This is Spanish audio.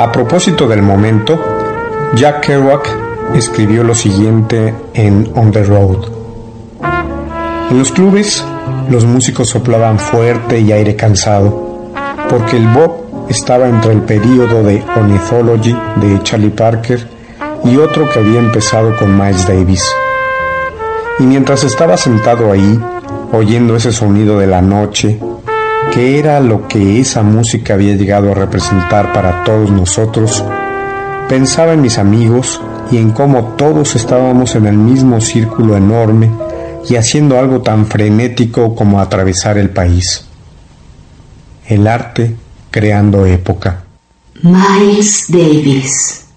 A propósito del momento, Jack Kerouac escribió lo siguiente en On the Road. En los clubes, los músicos soplaban fuerte y aire cansado, porque el bop estaba entre el período de Ornithology de Charlie Parker y otro que había empezado con Miles Davis. Y mientras estaba sentado ahí, oyendo ese sonido de la noche, que era lo que esa música había llegado a representar para todos nosotros, pensaba en mis amigos y en cómo todos estábamos en el mismo círculo enorme y haciendo algo tan frenético como atravesar el país. El arte creando época. Miles Davis.